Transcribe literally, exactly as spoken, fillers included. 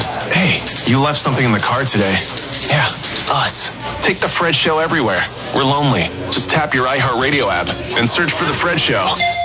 Us. Hey, you left something in the car today. Yeah, us. Take The Fred Show everywhere. We're lonely. Just tap your iHeartRadio app and search for The Fred Show.